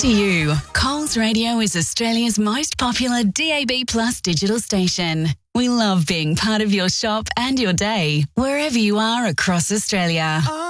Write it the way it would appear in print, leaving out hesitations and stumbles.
to you. Coles Radio is Australia's most popular DAB+ digital station. We love being part of your shop and your day, wherever you are across Australia.